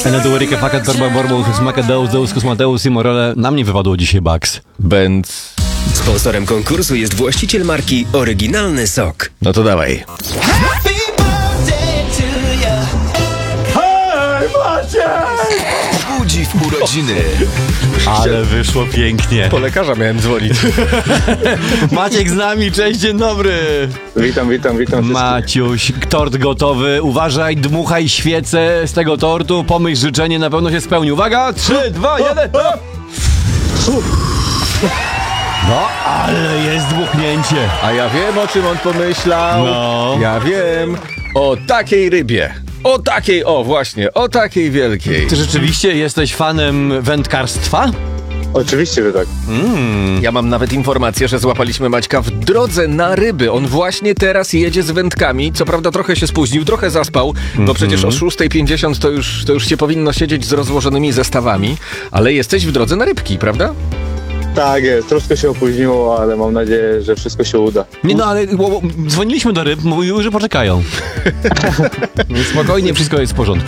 Eneduerike fakat torba borbą smakedeus deus kosmateus i morele. Nam nie wypadło dzisiaj Bugs. Bęc... Sponsorem konkursu jest właściciel marki Oryginalny Sok. No to dawaj. Budzi w urodziny. Ale wyszło pięknie. Po lekarza miałem dzwonić. Maciek z nami, cześć, dzień dobry. Witam wszystkich. Maciuś, tort gotowy. Uważaj, dmuchaj świecę z tego tortu. Pomyśl życzenie, na pewno się spełni. Uwaga, 3, 2, 1. No, ale jest dmuchnięcie. A ja wiem, o czym on pomyślał. No. Ja wiem. O takiej rybie. O takiej, o właśnie, o takiej wielkiej. Ty rzeczywiście jesteś fanem wędkarstwa? Oczywiście, że tak. Ja mam nawet informację, że złapaliśmy Maćka w drodze na ryby. On właśnie teraz jedzie z wędkami. Co prawda trochę się spóźnił, trochę zaspał, bo przecież o 6:50 to już się powinno siedzieć z rozłożonymi zestawami. Ale jesteś w drodze na rybki, prawda? Tak jest, troszkę się opóźniło, ale mam nadzieję, że wszystko się uda. Nie no, ale dzwoniliśmy do ryb, mówiły, że poczekają. Więc spokojnie, wszystko jest w porządku.